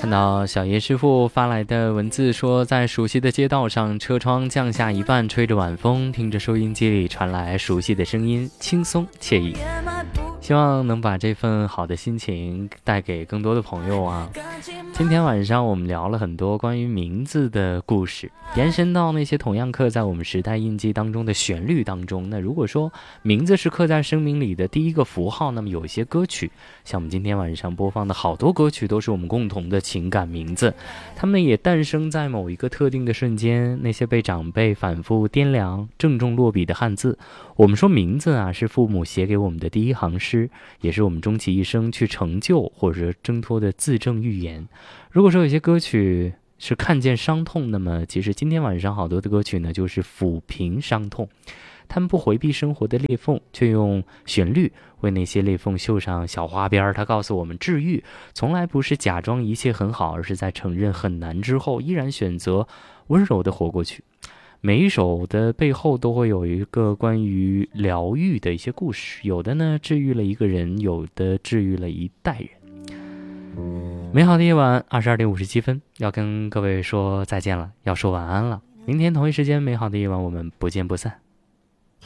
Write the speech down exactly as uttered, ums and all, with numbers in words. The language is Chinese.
看到小叶师傅发来的文字说，在熟悉的街道上，车窗降下一半，吹着晚风，听着收音机里传来熟悉的声音，轻松惬意。希望能把这份好的心情带给更多的朋友啊。今天晚上我们聊了很多关于名字的故事，延伸到那些同样刻在我们时代印记当中的旋律当中。那如果说名字是刻在生命里的第一个符号，那么有一些歌曲，像我们今天晚上播放的好多歌曲，都是我们共同的情感名字，它们也诞生在某一个特定的瞬间。那些被长辈反复掂量、郑重落笔的汉字，我们说名字啊，是父母写给我们的第一行诗，也是我们终其一生去成就或者挣脱的自证预言。如果说有些歌曲是看见伤痛，那么其实今天晚上好多的歌曲呢，就是抚平伤痛。他们不回避生活的裂缝，却用旋律为那些裂缝绣上小花边。他告诉我们，治愈从来不是假装一切很好，而是在承认很难之后，依然选择温柔地活过去。每一首的背后都会有一个关于疗愈的一些故事，有的呢治愈了一个人，有的治愈了一代人。美好的夜晚，二十二点五十七分，要跟各位说再见了，要说晚安了。明天同一时间，美好的夜晚，我们不见不散。